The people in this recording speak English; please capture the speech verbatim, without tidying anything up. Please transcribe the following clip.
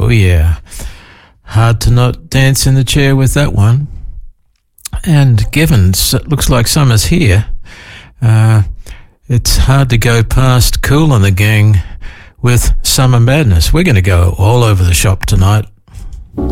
Oh yeah, hard to not dance in the chair with that one. And given it looks like summer's here, uh, it's hard to go past Kool and the Gang with Summer Madness. We're going to go all over the shop tonight.